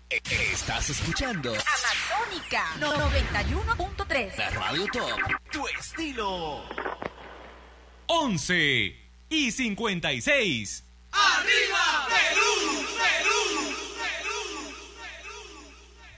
Estás escuchando Amazónica 91.3. la Radio Top. Tu estilo. 11:56.